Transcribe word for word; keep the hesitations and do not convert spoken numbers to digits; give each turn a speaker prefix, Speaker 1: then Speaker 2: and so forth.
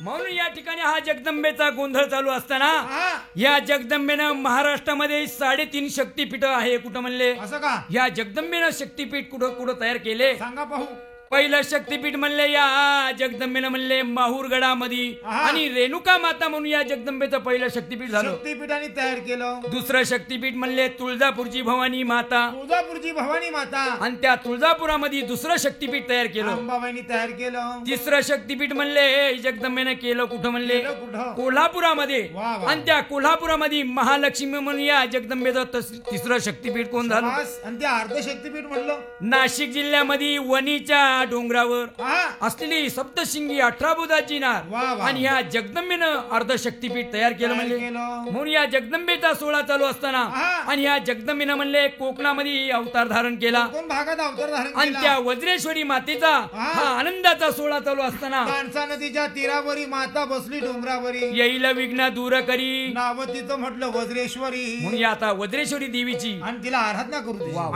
Speaker 1: म्हणून या ठिकाणी हा जगदंबेचा गोंधळ चालू असताना
Speaker 2: हा.
Speaker 1: या जगदंबेनं महाराष्ट्रामध्ये साडेतीन शक्तीपीठ आहे. कुठं म्हणले?
Speaker 2: असं का?
Speaker 1: या जगदंबेनं शक्तीपीठ कुठं कुठं तयार केले?
Speaker 2: सांगा पाहू.
Speaker 1: पहिलं शक्तीपीठ म्हणले या जगदंबेनं म्हणले माहूरगडामध्ये
Speaker 2: आहा.
Speaker 1: आणि रेणुका माता म्हणून या जगदंबेचं पहिलं शक्तीपीठ झालं.
Speaker 2: शक्तीपीठाने तयार केलं.
Speaker 1: दुसरं शक्तीपीठ म्हणले तुळजापूरची भवानी माता
Speaker 2: तुळजापूरची भवानी माता
Speaker 1: आणि त्या तुळजापुरामध्ये दुसरं शक्तीपीठ तयार केलं.
Speaker 2: अंबाबाईनी तयार केलं.
Speaker 1: तिसरं शक्तीपीठ म्हणले जगदंबेनं केलं कुठं म्हणले?
Speaker 2: केलं कुठं?
Speaker 1: कोल्हापुरामध्ये.
Speaker 2: वा वा.
Speaker 1: आणि त्या कोल्हापुरामध्ये महालक्ष्मी म्हणून या जगदंबेचं तस- तिसरं शक्तीपीठ कोण झालं?
Speaker 2: शाबास. आणि ते अर्ध शक्तीपीठ म्हणलं.
Speaker 1: नाशिक जिल्ह्यामध्ये वणीच्या डोंगरावर
Speaker 2: हा.
Speaker 1: असलेली सप्तशिंगी अठरा बुधाची नार
Speaker 2: वा वा.
Speaker 1: आणि या जगदंबेनं अर्ध शक्तीपीठ तयार केलं
Speaker 2: तयार
Speaker 1: म्हणले.
Speaker 2: केलं.
Speaker 1: म्हणून या जगदंबेचा सोहळा चालू असताना
Speaker 2: हा.
Speaker 1: आणि या जगदंबेनं म्हणले कोकणामध्ये अवतार धारण केला
Speaker 2: कोण भागात अवतार धारण
Speaker 1: आणि
Speaker 2: केला.
Speaker 1: त्या वज्रेश्वरी मातेचा
Speaker 2: हा.
Speaker 1: हा आनंदाचा सोहळा चालू असताना
Speaker 2: माणसा नदीच्या तीरावरी माता बसली डोंगरावरी.
Speaker 1: येईल विघ्न दूर करी
Speaker 2: नाव तिचं म्हटलं वज्रेश्वरी.
Speaker 1: म्हणून या आता वज्रेश्वरी देवीची
Speaker 2: आणि तिला आराधना करू दे.